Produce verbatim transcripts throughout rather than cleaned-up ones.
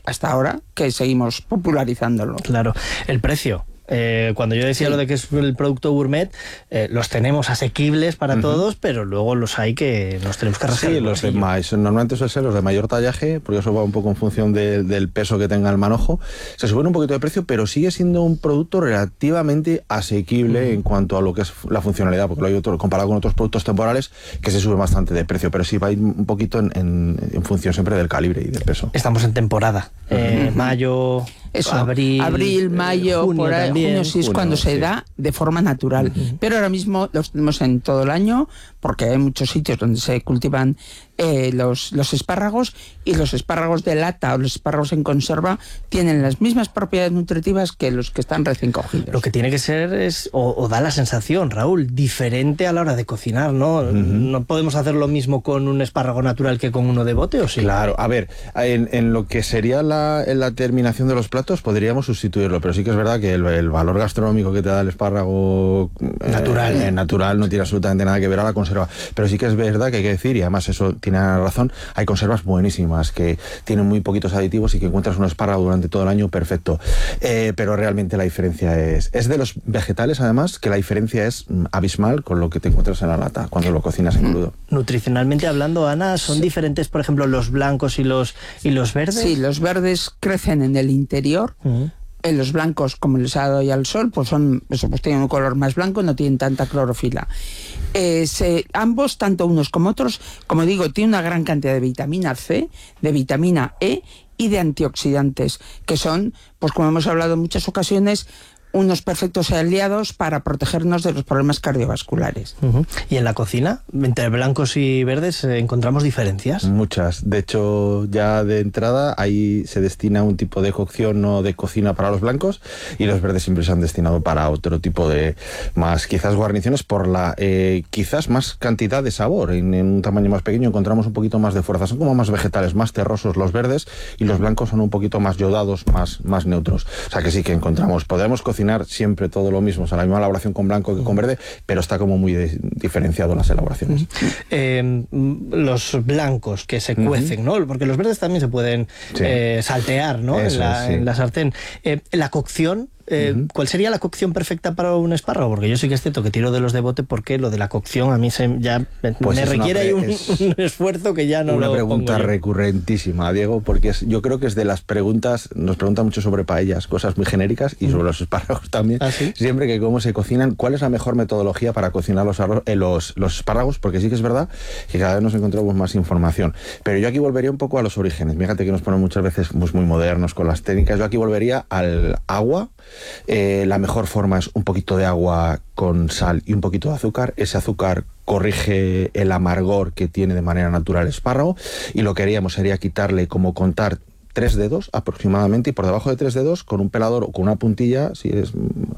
hasta ahora que seguimos popularizándolo. Claro. El precio. Eh, cuando yo decía sí. lo de que es el producto gourmet, eh, los tenemos asequibles para uh-huh. todos, pero luego los hay que nos tenemos que rascar. Sí, los de más, normalmente suelen ser los de mayor tallaje, porque eso va un poco en función de, del peso que tenga el manojo. Se sube un poquito de precio, pero sigue siendo un producto relativamente asequible uh-huh. en cuanto a lo que es la funcionalidad, porque lo hay otro, comparado con otros productos temporales que se sube bastante de precio, pero sí va a ir un poquito en, en, en función siempre del calibre y del peso. Estamos en temporada, uh-huh. eh, mayo, eso, abril, abril, mayo, junio por ahí, también. Junio, sí es junio, cuando se sí. da de forma natural. Uh-huh. Pero ahora mismo los tenemos en todo el año, porque hay muchos sitios donde se cultivan eh, los, los espárragos, y los espárragos de lata o los espárragos en conserva tienen las mismas propiedades nutritivas que los que están recién cogidos. Lo que tiene que ser es, o, o da la sensación, Raúl, diferente a la hora de cocinar, ¿no? Uh-huh. No podemos hacer lo mismo con un espárrago natural que con uno de bote, ¿o sí? Claro, a ver, en, en lo que sería la, en la terminación de los platos podríamos sustituirlo, pero sí que es verdad que el, el valor gastronómico que te da el espárrago natural, eh, eh, natural no tiene absolutamente nada que ver a la conserva, pero sí que es verdad que hay que decir, y además eso tiene razón, hay conservas buenísimas que tienen muy poquitos aditivos y que encuentras un espárrago durante todo el año perfecto, eh, pero realmente la diferencia es es de los vegetales, además, que la diferencia es abismal con lo que te encuentras en la lata cuando lo cocinas en crudo. Nutricionalmente hablando, Ana, ¿son sí. diferentes, por ejemplo, los blancos y los y los verdes? Sí, los verdes crecen en el interior. Uh-huh. En los blancos, como les ha dado ya el sol, pues son, eso, pues tienen un color más blanco, no tienen tanta clorofila. Eh, se, ambos, tanto unos como otros, como digo, tienen una gran cantidad de vitamina C, de vitamina E y de antioxidantes, que son, pues como hemos hablado en muchas ocasiones, unos perfectos aliados para protegernos de los problemas cardiovasculares. Uh-huh. ¿Y en la cocina, entre blancos y verdes, encontramos diferencias? Muchas. De hecho, ya de entrada, ahí se destina un tipo de cocción o de cocina para los blancos, y los verdes siempre se han destinado para otro tipo de más, quizás guarniciones, por la eh, quizás más cantidad de sabor. En, en un tamaño más pequeño encontramos un poquito más de fuerza. Son como más vegetales, más terrosos los verdes, y los blancos son un poquito más yodados, más, más neutros. O sea que sí que encontramos, podemos cocinar siempre todo lo mismo, o sea, la misma elaboración con blanco que con verde, pero está como muy de, diferenciado las elaboraciones. Eh, los blancos que se cuecen, uh-huh. ¿no? Porque los verdes también se pueden sí. eh, saltear, ¿no? En la, sí. en la sartén. Eh, la cocción, Eh, uh-huh. ¿cuál sería la cocción perfecta para un espárrago? Porque yo sí que es cierto que tiro de los de bote, porque lo de la cocción a mí se, ya pues me requiere un, un esfuerzo que ya no una lo pregunta pongo yo. Recurrentísima, Diego, porque es, yo creo que es de las preguntas, nos preguntan mucho sobre paellas, cosas muy genéricas, y uh-huh. sobre los espárragos también. ¿Ah, sí? Siempre que cómo se cocinan, ¿cuál es la mejor metodología para cocinar los, eh, los, los espárragos? Porque sí que es verdad que cada vez nos encontramos más información. Pero yo aquí volvería un poco a los orígenes. Fíjate que nos ponen muchas veces pues, muy modernos con las técnicas. Yo aquí volvería al agua. Eh, la mejor forma es un poquito de agua con sal y un poquito de azúcar. Ese azúcar corrige el amargor que tiene de manera natural el espárrago, y lo que haríamos sería quitarle, como contar tres dedos aproximadamente, y por debajo de tres dedos, con un pelador o con una puntilla, si es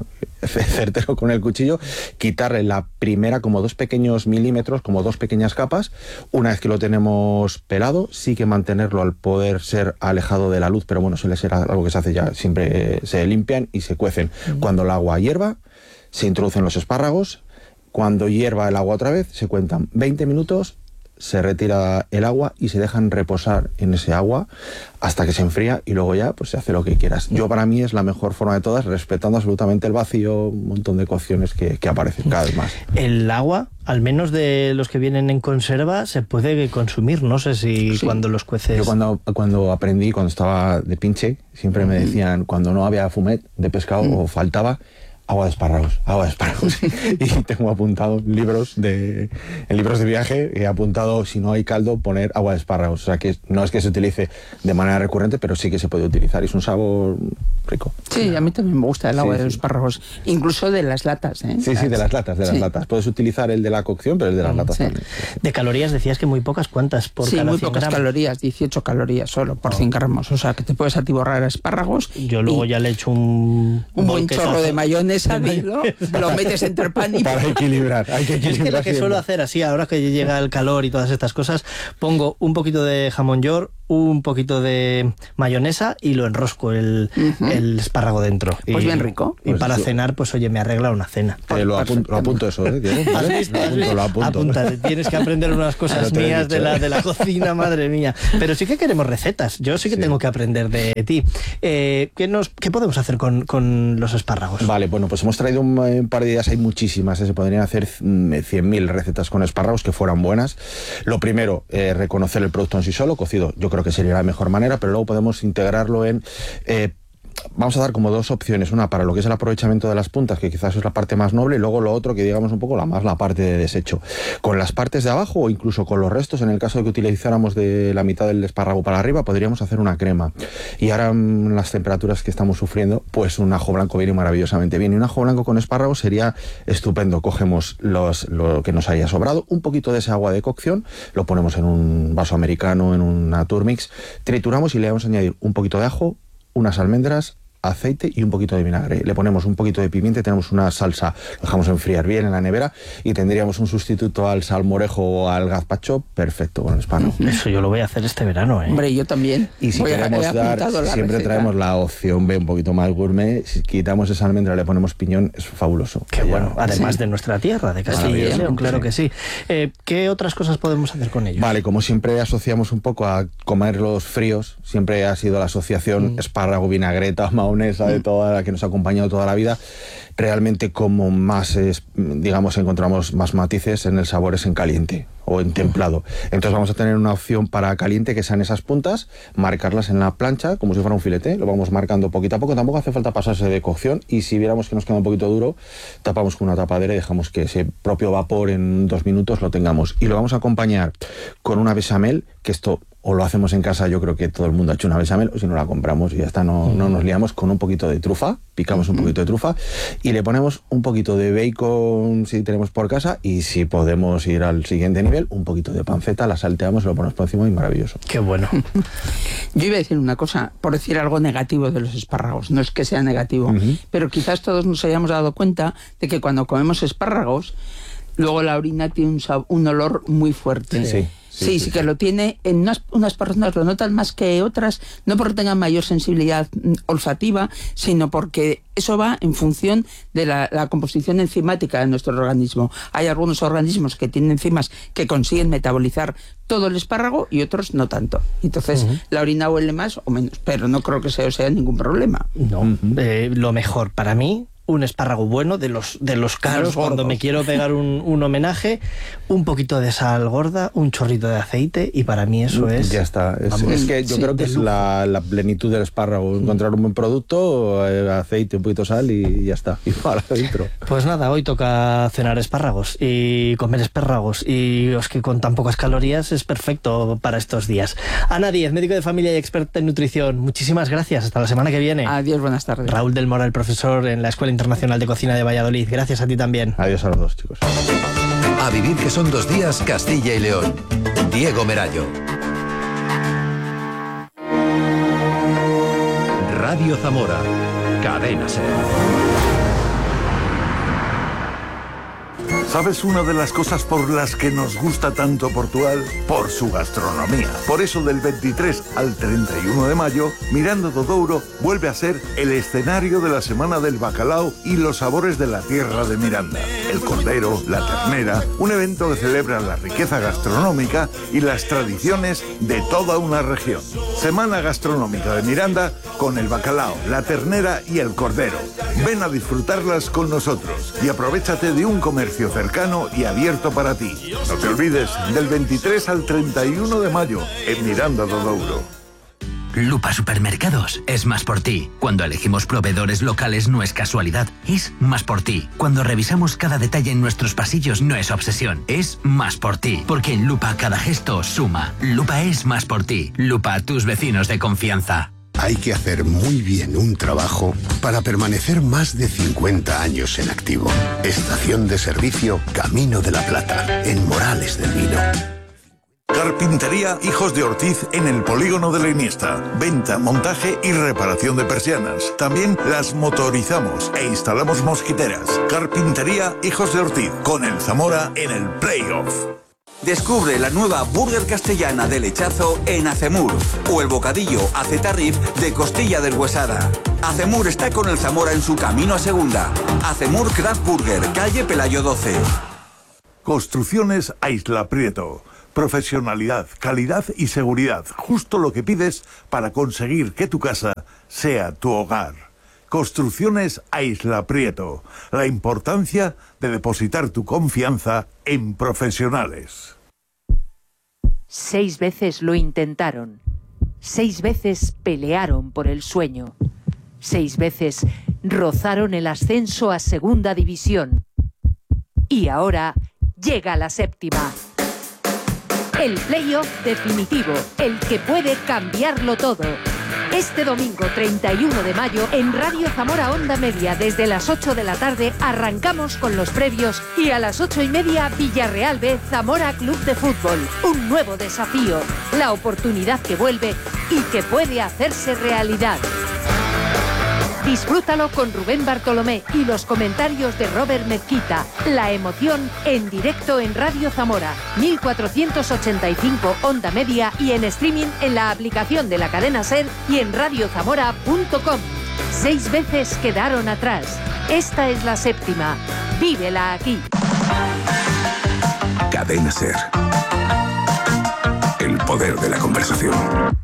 certero con el cuchillo, quitarle la primera, como dos pequeños milímetros, como dos pequeñas capas. Una vez que lo tenemos pelado, sí que mantenerlo al poder ser alejado de la luz, pero bueno, suele ser algo que se hace ya, siempre eh, se limpian y se cuecen. Uh-huh. Cuando el agua hierva, se introducen los espárragos. Cuando hierva el agua otra vez, se cuentan veinte minutos, se retira el agua y se dejan reposar en ese agua hasta que se enfría, y luego ya pues se hace lo que quieras. Yo, para mí, es la mejor forma de todas, respetando absolutamente el vacío, un montón de cocciones que, que aparecen cada vez más. El agua, al menos de los que vienen en conserva, se puede consumir, no sé si sí. cuando los cueces... Yo cuando, cuando aprendí, cuando estaba de pinche, siempre me decían, cuando no había fumet de pescado mm. o faltaba, agua de espárragos, agua de espárragos. Y tengo apuntado libros de en libros de viaje, he apuntado, si no hay caldo, poner agua de espárragos. O sea, que no es que se utilice de manera recurrente, pero sí que se puede utilizar, y es un sabor rico. Sí, a mí también me gusta el agua sí, de los sí. espárragos, incluso de las latas, ¿eh? Sí, sí, de las latas, de las sí. latas. Puedes utilizar el de la cocción, pero el de las latas sí. también. De calorías decías que muy pocas, ¿cuántas por sí, cada muy cien pocas gramos? calorías, dieciocho calorías solo por oh. cien gramos. O sea, que te puedes atiborrar a espárragos. Yo luego ya le echo un... Un buen chorro de mayonesa, dilo, lo metes entre pan y... Para equilibrar, hay que equilibrar. Es que lo que siempre. suelo hacer así, ahora que llega el calor y todas estas cosas, pongo un poquito de jamón york, un poquito de mayonesa y lo enrosco el, uh-huh. el espárrago dentro. Pues y, bien rico. Y pues para eso. cenar, pues oye, me arregla una cena. Eh, lo, apunto, lo apunto eso, ¿eh? Diego, ¿Has visto? ¿Has visto? Lo apunto. Apúntate, tienes que aprender unas cosas mías de la, de la cocina, madre mía. Pero sí que queremos recetas, yo sí que sí. tengo que aprender de ti. Eh, ¿qué, nos, ¿Qué podemos hacer con, con los espárragos? Vale, bueno, pues hemos traído un, un par de ideas, hay muchísimas, ¿eh? Se podrían hacer cien mil recetas con espárragos que fueran buenas. Lo primero, eh, reconocer el producto en sí solo, cocido, yo creo que sería la mejor manera, pero luego podemos integrarlo en... Eh, vamos a dar como dos opciones, una para lo que es el aprovechamiento de las puntas, que quizás es la parte más noble, y luego lo otro que digamos un poco la más la parte de desecho. Con las partes de abajo o incluso con los restos, en el caso de que utilizáramos de la mitad del espárrago para arriba, podríamos hacer una crema. Y ahora en las temperaturas que estamos sufriendo, pues un ajo blanco viene maravillosamente bien. Y un ajo blanco con espárragos sería estupendo. Cogemos los, lo que nos haya sobrado, un poquito de ese agua de cocción, lo ponemos en un vaso americano, en una Turmix, trituramos y le vamos a añadir un poquito de ajo, unas almendras, aceite y un poquito de vinagre. Le ponemos un poquito de pimienta y tenemos una salsa. Lo dejamos enfriar bien en la nevera y tendríamos un sustituto al salmorejo o al gazpacho perfecto con el espárrago. Eso yo lo voy a hacer este verano, ¿eh? Hombre, yo también. Y si voy queremos a, dar, siempre receta. Traemos la opción B un poquito más gourmet. Si quitamos esa almendra, le ponemos piñón, es fabuloso. Qué bueno. Además sí. de nuestra tierra, de Castilla y León, claro sí. que sí. Eh, ¿Qué otras cosas podemos hacer con ellos? Vale, como siempre asociamos un poco a comerlos fríos, siempre ha sido la asociación mm. espárrago, vinagreta, mayonesa, de toda la que nos ha acompañado toda la vida. Realmente como más, es, digamos, encontramos más matices en el sabor es en caliente o en templado. Entonces vamos a tener una opción para caliente que sean esas puntas, marcarlas en la plancha como si fuera un filete, lo vamos marcando poquito a poco, tampoco hace falta pasarse de cocción y si viéramos que nos queda un poquito duro, tapamos con una tapadera y dejamos que ese propio vapor en dos minutos lo tengamos. Y lo vamos a acompañar con una bechamel, que esto o lo hacemos en casa, yo creo que todo el mundo ha hecho una bechamel, o si no la compramos y ya está, no, no nos liamos, con un poquito de trufa, picamos un poquito de trufa y le ponemos un poquito de bacon si tenemos por casa y si podemos ir al siguiente nivel, un poquito de panceta, la salteamos, lo ponemos por encima y maravilloso. Qué bueno. Yo iba a decir una cosa, por decir algo negativo de los espárragos, no es que sea negativo, uh-huh. pero quizás todos nos hayamos dado cuenta de que cuando comemos espárragos, luego la orina tiene un, sab- un olor muy fuerte. Sí. Sí, sí, sí, sí, que lo tiene, en unas, unas personas lo notan más que otras, no porque tengan mayor sensibilidad olfativa, sino porque eso va en función de la, la composición enzimática de nuestro organismo. Hay algunos organismos que tienen enzimas que consiguen metabolizar todo el espárrago y otros no tanto. Entonces, uh-huh. la orina huele más o menos, pero no creo que sea, sea ningún problema. No, uh-huh. eh, lo mejor para mí, un espárrago bueno, de los de los caros, los cuando me quiero pegar un, un homenaje, un poquito de sal gorda, un chorrito de aceite y para mí eso es... Ya está. Es, es que yo sí, creo que es la, la plenitud del espárrago. Encontrar un buen producto, aceite, un poquito de sal y ya está. Y para adentro. Pues nada, hoy toca cenar espárragos y comer espárragos y es que con tan pocas calorías es perfecto para estos días. Ana Díez, médico de familia y experta en nutrición, muchísimas gracias. Hasta la semana que viene. Adiós, buenas tardes. Raúl del Moral, profesor en la Escuela Internacional de Cocina de Valladolid. Gracias a ti también. Adiós a los dos, chicos. A vivir que son dos días, Castilla y León. Diego Merallo. Radio Zamora. Cadena Ser. ¿Sabes una de las cosas por las que nos gusta tanto Portugal? Por su gastronomía. Por eso del veintitrés al treinta y uno de mayo, Miranda do Douro vuelve a ser el escenario de la Semana del Bacalao y los sabores de la tierra de Miranda. El cordero, la ternera, un evento que celebra la riqueza gastronómica y las tradiciones de toda una región. Semana Gastronómica de Miranda con el bacalao, la ternera y el cordero. Ven a disfrutarlas con nosotros y aprovéchate de un comercio cercano y abierto para ti. No te olvides, del veintitrés al treinta y uno de mayo, en Miranda do Douro. Lupa Supermercados es más por ti. Cuando elegimos proveedores locales no es casualidad, es más por ti. Cuando revisamos cada detalle en nuestros pasillos no es obsesión, es más por ti. Porque en Lupa cada gesto suma. Lupa es más por ti. Lupa, tus vecinos de confianza. Hay que hacer muy bien un trabajo para permanecer más de cincuenta años en activo. Estación de servicio Camino de la Plata, en Morales del Vino. Carpintería Hijos de Ortiz en el Polígono de la Iniesta. Venta, montaje y reparación de persianas. También las motorizamos e instalamos mosquiteras. Carpintería Hijos de Ortiz, con el Zamora en el playoff. Descubre la nueva burger castellana de lechazo en Acemur o el bocadillo Acetarrif de costilla deshuesada. Acemur está con el Zamora en su camino a segunda. Acemur Craft Burger, calle Pelayo doce. Construcciones Aisla Prieto. Profesionalidad, calidad y seguridad. Justo lo que pides para conseguir que tu casa sea tu hogar. Construcciones Aisla Prieto. La importancia de depositar tu confianza en profesionales. Seis veces lo intentaron. Seis veces pelearon por el sueño. Seis veces rozaron el ascenso a Segunda División. Y ahora llega la séptima. El playoff definitivo, el que puede cambiarlo todo. Este domingo treinta y uno de mayo en Radio Zamora Onda Media desde las ocho de la tarde arrancamos con los previos y a las ocho y media Villarreal B Zamora Club de Fútbol. Un nuevo desafío, la oportunidad que vuelve y que puede hacerse realidad. Disfrútalo con Rubén Bartolomé y los comentarios de Robert Mezquita. La emoción en directo en Radio Zamora, mil cuatrocientos ochenta y cinco Onda Media y en streaming en la aplicación de la cadena SER y en radio zamora punto com. Seis veces quedaron atrás. Esta es la séptima. Vívela aquí. Cadena SER. El poder de la conversación.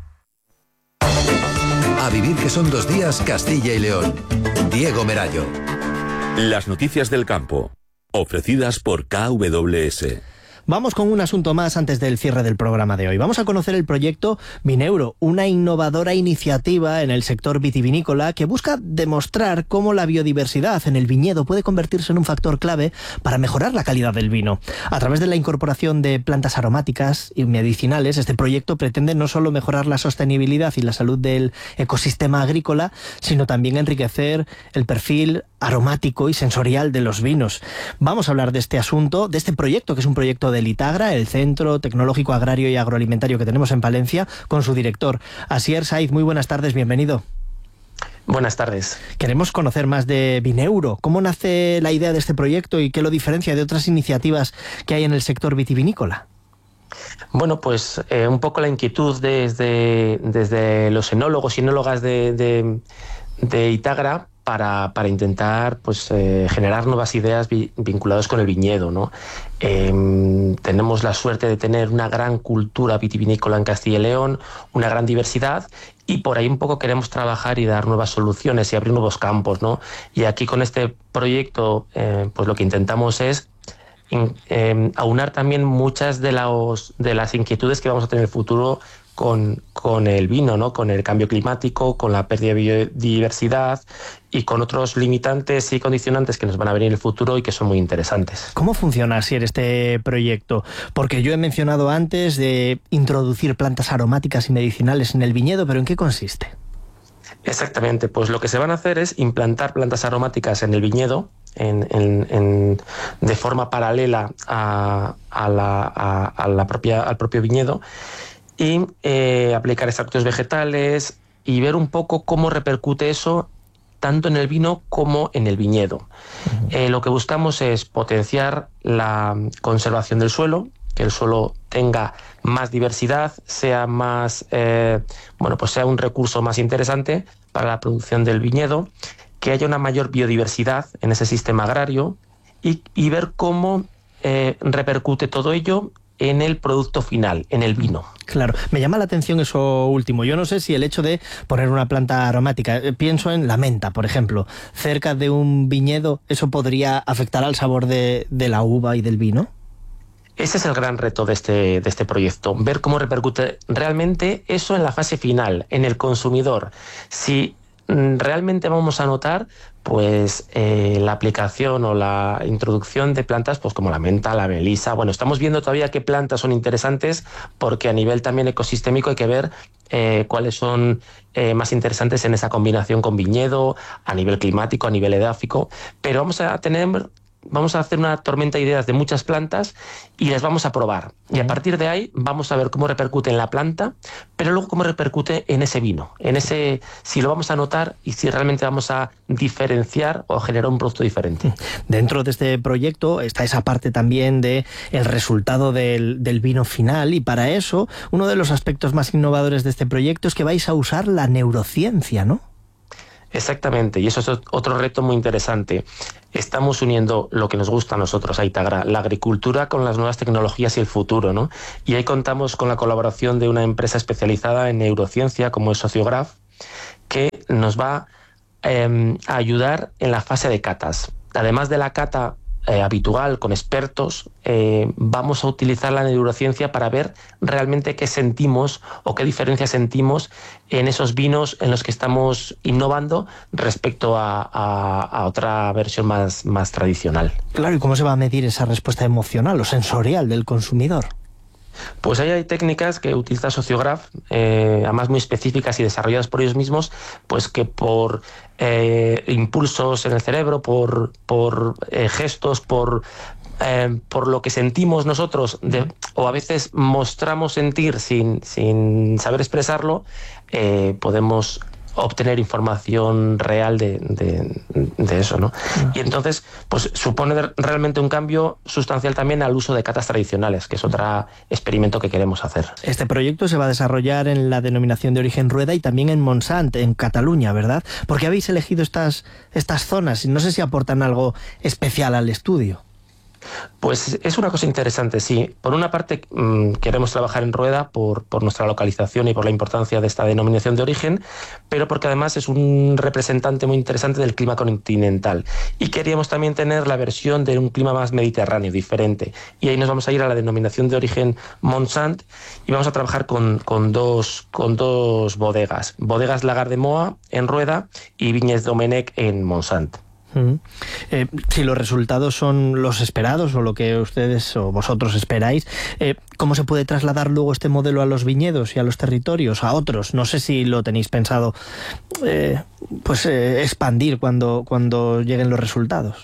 A vivir que son dos días, Castilla y León. Diego Merayo. Las noticias del campo, ofrecidas por K W S. Vamos con un asunto más antes del cierre del programa de hoy. Vamos a conocer el proyecto Vineuro, una innovadora iniciativa en el sector vitivinícola que busca demostrar cómo la biodiversidad en el viñedo puede convertirse en un factor clave para mejorar la calidad del vino. A través de la incorporación de plantas aromáticas y medicinales, este proyecto pretende no solo mejorar la sostenibilidad y la salud del ecosistema agrícola, sino también enriquecer el perfil aromático y sensorial de los vinos. Vamos a hablar de este asunto, de este proyecto, que es un proyecto del Itagra, el Centro Tecnológico Agrario y Agroalimentario que tenemos en Palencia, con su director, Asier Saiz. Muy buenas tardes, bienvenido. Buenas tardes. Queremos conocer más de Vineuro. ¿Cómo nace la idea de este proyecto y qué lo diferencia de otras iniciativas que hay en el sector vitivinícola? Bueno, pues eh, un poco la inquietud desde, desde los enólogos y enólogas de, de, de Itagra para, para intentar pues, eh, generar nuevas ideas vi, vinculadas con el viñedo, ¿no? Eh, tenemos la suerte de tener una gran cultura vitivinícola en Castilla y León, una gran diversidad, y por ahí un poco queremos trabajar y dar nuevas soluciones y abrir nuevos campos, ¿no? Y aquí con este proyecto eh, pues lo que intentamos es In, eh, aunar también muchas de, los, de las inquietudes que vamos a tener en el futuro con, con el vino, ¿no? Con el cambio climático, con la pérdida de biodiversidad y con otros limitantes y condicionantes que nos van a venir en el futuro y que son muy interesantes. ¿Cómo funciona, Asier, este proyecto? Porque yo he mencionado antes de introducir plantas aromáticas y medicinales en el viñedo, pero ¿en qué consiste? Exactamente, pues lo que se van a hacer es implantar plantas aromáticas en el viñedo en, en, en, de forma paralela a, a la, a, a la propia, al propio viñedo y eh, aplicar extractos vegetales y ver un poco cómo repercute eso tanto en el vino como en el viñedo. Uh-huh. Eh, lo que buscamos es potenciar la conservación del suelo, que el suelo tenga más diversidad, sea más eh, bueno, pues sea un recurso más interesante para la producción del viñedo, que haya una mayor biodiversidad en ese sistema agrario y, y ver cómo eh, repercute todo ello en el producto final, en el vino. Claro, me llama la atención eso último. Yo no sé si el hecho de poner una planta aromática, pienso en la menta, por ejemplo, cerca de un viñedo, ¿eso podría afectar al sabor de, de la uva y del vino? Ese es el gran reto de este, de este proyecto, ver cómo repercute realmente eso en la fase final, en el consumidor. Si realmente vamos a notar pues eh, la aplicación o la introducción de plantas pues como la menta, la melisa. Bueno, estamos viendo todavía qué plantas son interesantes porque a nivel también ecosistémico hay que ver eh, cuáles son eh, más interesantes en esa combinación con viñedo, a nivel climático, a nivel edáfico, pero vamos a tener vamos a hacer una tormenta de ideas de muchas plantas y las vamos a probar. Y a partir de ahí vamos a ver cómo repercute en la planta, pero luego cómo repercute en ese vino, en ese, si lo vamos a notar y si realmente vamos a diferenciar o generar un producto diferente. Dentro de este proyecto está esa parte también de el resultado del, del vino final, y para eso uno de los aspectos más innovadores de este proyecto es que vais a usar la neurociencia, ¿no? Exactamente, y eso es otro reto muy interesante. Estamos uniendo lo que nos gusta a nosotros, a Itagra, la agricultura con las nuevas tecnologías y el futuro, ¿no? Y ahí contamos con la colaboración de una empresa especializada en neurociencia como es Sociograph, que nos va eh, a ayudar en la fase de catas. Además de la cata Eh, habitual con expertos, eh, vamos a utilizar la neurociencia para ver realmente qué sentimos o qué diferencia sentimos en esos vinos en los que estamos innovando respecto a, a, a otra versión más, más tradicional. Claro, ¿y cómo se va a medir esa respuesta emocional o sensorial del consumidor? Pues ahí hay técnicas que utiliza Sociograph, eh, además muy específicas y desarrolladas por ellos mismos, pues que por eh, impulsos en el cerebro, por, por eh, gestos, por, eh, por lo que sentimos nosotros, de, o a veces mostramos sentir sin, sin saber expresarlo, eh, podemos obtener información real de, de, de eso, ¿no? Y entonces, pues supone realmente un cambio sustancial también al uso de catas tradicionales, que es otro experimento que queremos hacer. Este proyecto se va a desarrollar en la denominación de origen Rueda y también en Montsant, en Cataluña, ¿verdad? ¿Por qué habéis elegido estas, estas zonas? No sé si aportan algo especial al estudio. Pues es una cosa interesante, sí. Por una parte, mmm, queremos trabajar en Rueda por, por nuestra localización y por la importancia de esta denominación de origen, pero porque además es un representante muy interesante del clima continental. Y queríamos también tener la versión de un clima más mediterráneo, diferente. Y ahí nos vamos a ir a la denominación de origen Montsant y vamos a trabajar con, con, dos, con dos bodegas. Bodegas Lagar de Moa en Rueda y Viñes Domenech en Montsant. Uh-huh. Eh, si los resultados son los esperados o lo que ustedes o vosotros esperáis, eh, ¿cómo se puede trasladar luego este modelo a los viñedos y a los territorios, a otros? No sé si lo tenéis pensado eh, pues eh, expandir cuando, cuando lleguen los resultados.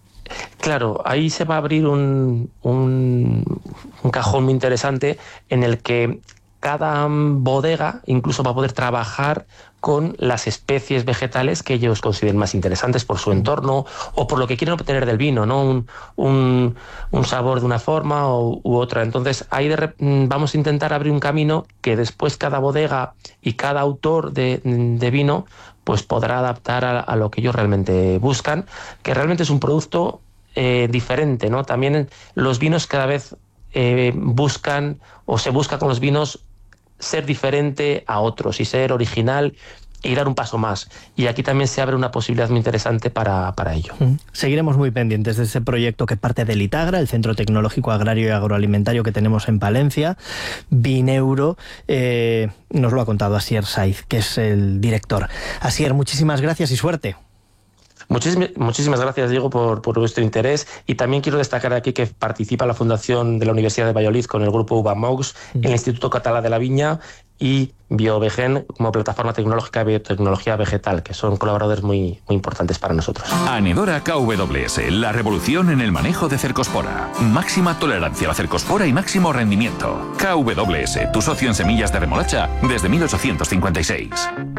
Claro, ahí se va a abrir un, un, un cajón muy interesante en el que cada bodega incluso va a poder trabajar con las especies vegetales que ellos consideren más interesantes por su entorno o por lo que quieren obtener del vino, ¿no? Un, un, un sabor de una forma u, u otra. Entonces, ahí de, vamos a intentar abrir un camino que después cada bodega y cada autor de, de vino pues podrá adaptar a, a lo que ellos realmente buscan, que realmente es un producto eh, diferente, ¿no? También los vinos cada vez eh, buscan o se busca con los vinos ser diferente a otros y ser original y dar un paso más. Y aquí también se abre una posibilidad muy interesante para, para ello. Seguiremos muy pendientes de ese proyecto que parte del Itagra, el Centro Tecnológico Agrario y Agroalimentario que tenemos en Palencia. Vineuro, eh, nos lo ha contado Asier Saiz, que es el director. Asier, muchísimas gracias y suerte. Muchísimas, muchísimas gracias, Diego, por, por vuestro interés, y también quiero destacar aquí que participa la Fundación de la Universidad de Valladolid con el grupo UVA-MOX, mm. el Instituto Català de la Viña y BioVegen como plataforma tecnológica de biotecnología vegetal, que son colaboradores muy, muy importantes para nosotros. Anidora K W S, la revolución en el manejo de cercospora. Máxima tolerancia a la cercospora y máximo rendimiento. K W S, tu socio en semillas de remolacha desde mil ochocientos cincuenta y seis.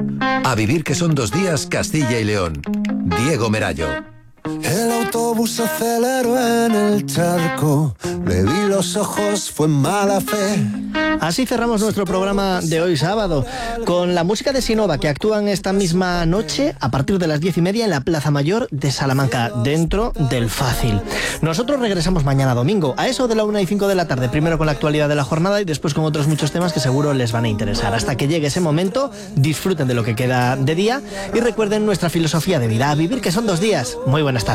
A vivir que son dos días, Castilla y León. Diego Merayo. El autobús aceleró en el charco, le vi los ojos, fue mala fe. Así cerramos nuestro programa de hoy sábado, con la música de Sinova, que actúan esta misma noche a partir de las diez y media en la Plaza Mayor de Salamanca, dentro del Fácil. Nosotros regresamos mañana domingo, a eso de la una y cinco de la tarde, primero con la actualidad de la jornada y después con otros muchos temas que seguro les van a interesar. Hasta que llegue ese momento, disfruten de lo que queda de día y recuerden nuestra filosofía de vida, a vivir que son dos días. Muy buenas tardes.